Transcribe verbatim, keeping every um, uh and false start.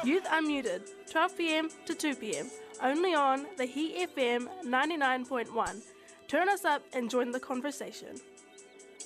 Youth Unmuted, twelve p m to two p m, only on the Heat F M ninety-nine point one. Turn us up and join the conversation.